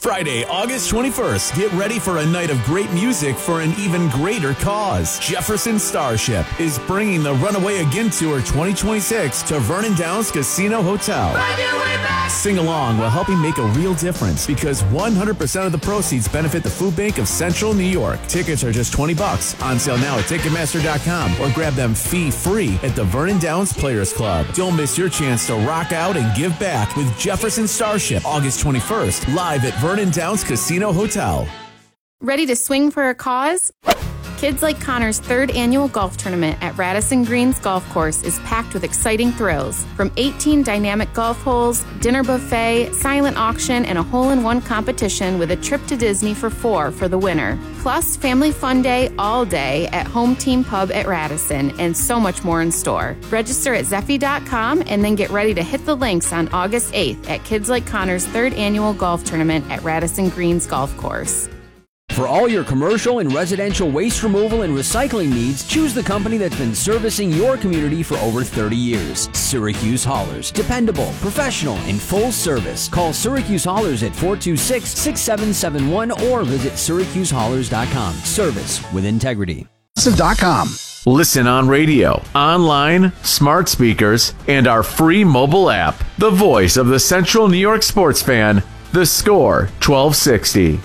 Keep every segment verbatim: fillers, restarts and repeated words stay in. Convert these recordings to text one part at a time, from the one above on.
Friday, August twenty-first. Get ready for a night of great music for an even greater cause. Jefferson Starship is bringing the Runaway Again Tour twenty twenty-six to Vernon Downs Casino Hotel. Sing along while helping make a real difference because one hundred percent of the proceeds benefit the Food Bank of Central New York. Tickets are just twenty bucks. On sale now at Ticketmaster dot com or grab them fee-free at the Vernon Downs Players Club. Don't miss your chance to rock out and give back with Jefferson Starship, August twenty-first, live at Vernon Downs Casino Hotel. Ready to swing for a cause? Kids Like Connor's third annual golf tournament at Radisson Greens Golf Course is packed with exciting thrills. From eighteen dynamic golf holes, dinner buffet, silent auction, and a hole-in-one competition with a trip to Disney for four for the winner. Plus, family fun day all day at Home Team Pub at Radisson, and so much more in store. Register at Zeffy dot com and then get ready to hit the links on August eighth at Kids Like Connor's third annual golf tournament at Radisson Greens Golf Course. For all your commercial and residential waste removal and recycling needs, choose the company that's been servicing your community for over thirty years. Syracuse Haulers. Dependable, professional, and full service. Call Syracuse Haulers at four two six, six seven seven one or visit Syracuse Haulers dot com. Service with integrity. dot com. Listen on radio, online, smart speakers, and our free mobile app. The voice of the Central New York sports fan, The Score twelve sixty.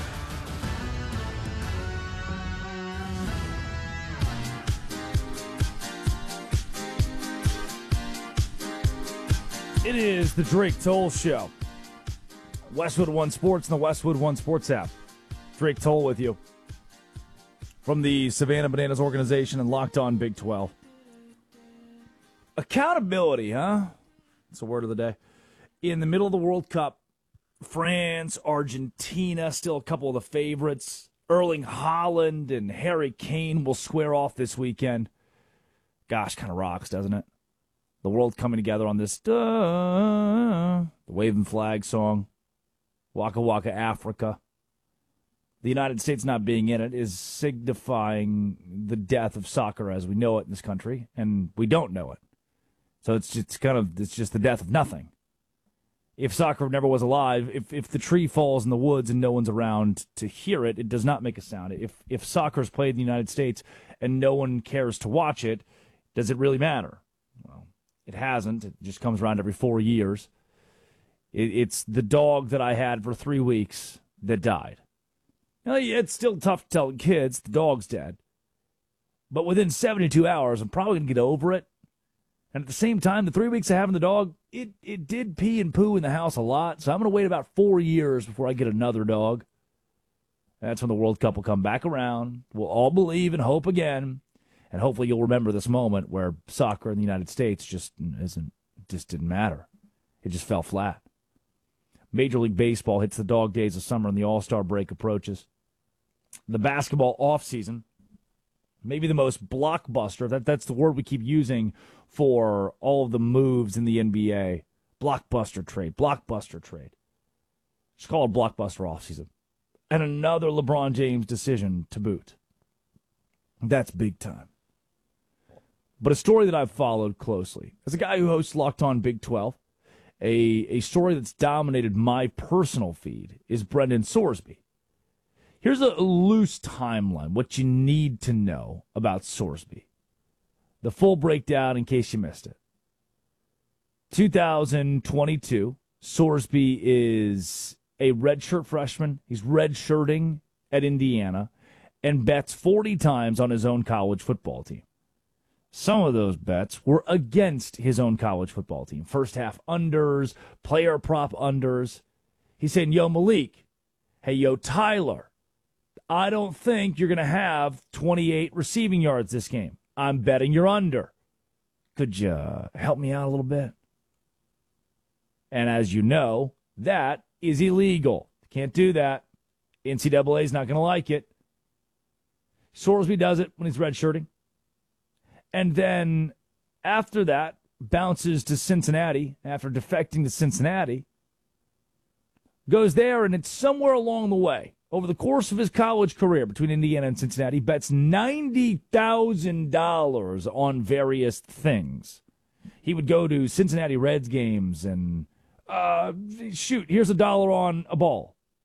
It is the Drake Toll Show. Westwood One Sports and the Westwood One Sports app. Drake Toll with you from the Savannah Bananas organization and Locked On Big twelve. Accountability, huh? That's the word of the day. In the middle of the World Cup, France, Argentina, still a couple of the favorites. Erling Haaland and Harry Kane will square off this weekend. Gosh, kind of rocks, doesn't it? The world coming together on this, duh, the waving flag song, Waka Waka Africa. The United States not being in it is signifying the death of soccer as we know it in this country, and we don't know it. So it's just kind of, it's just the death of nothing. If soccer never was alive, if if the tree falls in the woods and no one's around to hear it, it does not make a sound. If if soccer is played in the United States and no one cares to watch it, does it really matter? Well, it hasn't. It just comes around every four years. It, it's the dog that I had for three weeks that died. Now, it's still tough to tell kids the dog's dead. But within seventy-two hours, I'm probably going to get over it. And at the same time, the three weeks of having the dog, it, it did pee and poo in the house a lot. So I'm going to wait about four years before I get another dog. That's when the World Cup will come back around. We'll all believe and hope again. And hopefully you'll remember this moment where soccer in the United States just isn't, just didn't matter. It just fell flat. Major League Baseball hits the dog days of summer and the All-Star break approaches. The basketball offseason, maybe the most blockbuster. That, that's the word we keep using for all of the moves in the N B A. Blockbuster trade, blockbuster trade. Just call it blockbuster offseason. And another LeBron James decision to boot. That's big time. But a story that I've followed closely, as a guy who hosts Locked On Big twelve, a, a story that's dominated my personal feed is Brendan Sorsby. Here's a loose timeline, what you need to know about Sorsby. The full breakdown in case you missed it. two thousand twenty-two, Sorsby is a redshirt freshman. He's redshirting at Indiana and bets forty times on his own college football team. Some of those bets were against his own college football team. First half unders, player prop unders. He's saying, yo, Malik, hey, yo, Tyler, I don't think you're going to have twenty-eight receiving yards this game. I'm betting you're under. Could you help me out a little bit? And as you know, that is illegal. Can't do that. N C double A is not going to like it. Sorsby does it when he's redshirting. And then after that, bounces to Cincinnati after defecting to Cincinnati. Goes there, and it's somewhere along the way. Over the course of his college career between Indiana and Cincinnati, bets ninety thousand dollars on various things. He would go to Cincinnati Reds games and, uh, shoot, here's a dollar on a ball.